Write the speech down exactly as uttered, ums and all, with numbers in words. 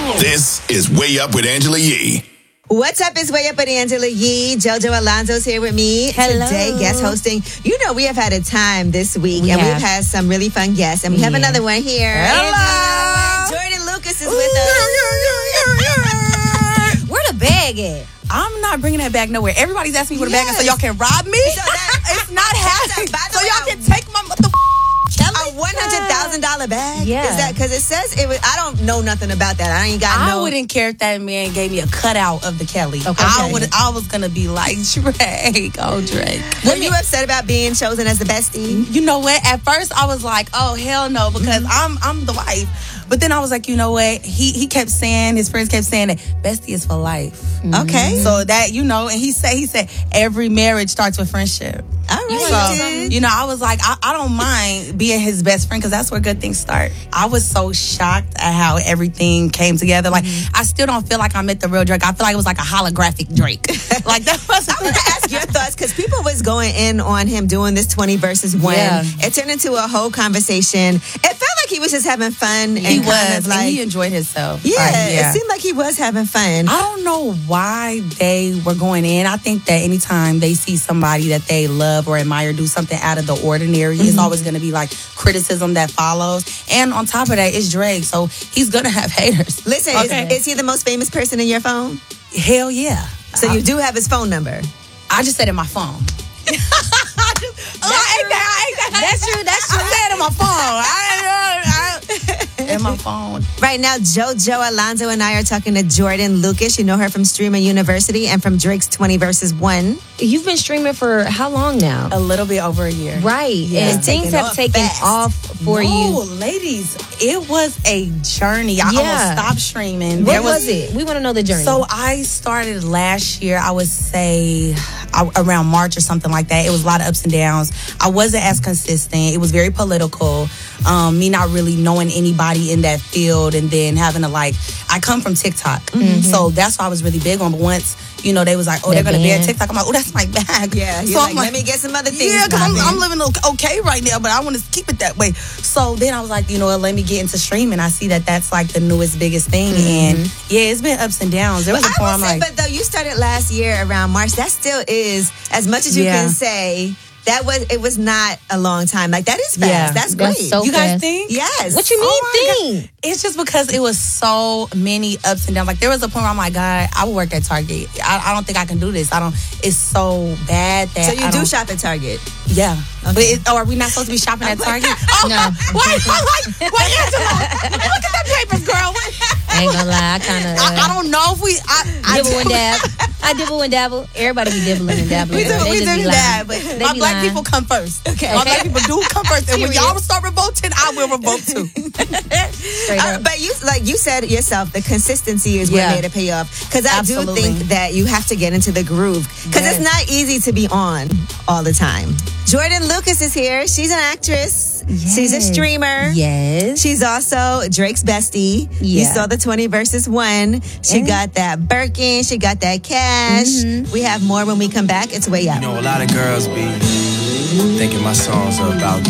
This is Way Up with Angela Yee. What's up? It's Way Up with Angela Yee. JoJo Alonzo's here with me. Hello. Today, guest hosting. You know, we have had a time this week, We and have. we've had some really fun guests, and we have Yeah. another one here. Hello. Jordan Lucas is with us. Where the bag at? I'm not bringing that bag nowhere. Everybody's asking me where the bag is so y'all can rob me. So that- it's not happening. By the So way, y'all I- can take my mother. A one hundred thousand dollars bag? Yeah. Is that because it says it was? I don't know nothing about that. I ain't got I no. wouldn't care if that man gave me a cutout of the Kelly. Okay. I would. I was gonna be like Drake. Oh, Drake. Were you upset about being chosen as the bestie? You know what? At first, I was like, "Oh hell no," because I'm I'm the wife. But then I was like, you know what? He he kept saying, his friends kept saying that bestie is for life. Okay. So that, you know, and he said he said every marriage starts with friendship. All right. So, dude. you know, I was like, I, I don't mind being his best friend because that's where good things start. I was so shocked at how everything came together. Like, I still don't feel like I met the real Drake. I feel like it was like a holographic Drake. Like, that was. I want to ask your thoughts because people was going in on him doing this twenty versus one. Yeah. It turned into a whole conversation. It felt like he was just having fun. He and kind was, of like, and he enjoyed himself. yeah, Like, it seemed like he was having fun. I don't know why they were going in. I think that anytime they see somebody that they love or admire do something out of the ordinary, it's always going to be like criticism that follows. And on top of that, it's Drake, so he's going to have haters. Listen, Okay. is, is he the most famous person in your phone? Hell yeah. So you do have his phone number. I just said in my phone. I just, oh, I ain't that, I ain't that. That's true. That's true. I said in my phone. I, I, I, in my phone. Right now, JoJo Alonzo and I are talking to Jordan Lucas. You know her from Streaming University and from Drake's twenty versus one. You've been streaming for how long now? A little bit over a year. Right. And It's things taken have off taken fast. off for no, you. ladies, it was a journey. I Yeah. almost stopped streaming. What There was it? We want to know the journey. So I started last year, I would say uh, around March or something like that. It was a lot of ups and downs. I wasn't as consistent. It was very political. Um, me not really knowing anybody in that field and then having to like, I come from TikTok. So that's what I was really big on. But once, you know, they was like, oh, The they're going to ban ban. TikTok. I'm like, oh, that's my bag. Yeah, you're So like, I'm let me get some other things. yeah, because I'm, poppin'. I'm living o- okay right now, but I want to keep it that way. So then I was like, you know what, let me get into streaming. I see that that's like the newest, biggest thing. And yeah, it's been ups and downs. There was a I point would I'm say, like, but though you started last year around March, that still is as much as you Yeah. can say. That was it was not a long time. Like that is fast. Yeah. That's great. That's so you guys fast. think? yes. What you mean, Oh my thing? It's just because it was so many ups and downs. Like there was a point where I'm like, God, I would work at Target. I, I don't think I can do this. I don't. It's so bad that. So you I do don't- shop at Target. Yeah. But it, oh, are we not supposed to be shopping at Target? Oh, No. Wait, wait, wait, wait, Angela. Let me look at that papers, girl. Wait. I ain't gonna lie. I kind of I, I uh, don't know if we. I, I dibble and dab. I dibble and dabble. Everybody be dibbling and dabbling. We do, They we just do be that, lying. but They my be black lying. people come first. Okay. My black people do come first, and when Period. y'all start revolting, I will revolt too. Straight Uh, up. but you, like you said yourself, the consistency is what Yeah. made it pay off. Because I do Absolutely. think that you have to get into the groove. Because Yes. it's not easy to be on all the time. Jordan Lucas is here. She's an actress. She's a Yes. streamer. Yes. She's also Drake's bestie. You Yeah. saw the twenty versus one. She Yeah. got that Birkin. She got that cash. We have more when we come back. It's Way Up. You know, a lot of girls be thinking my songs are about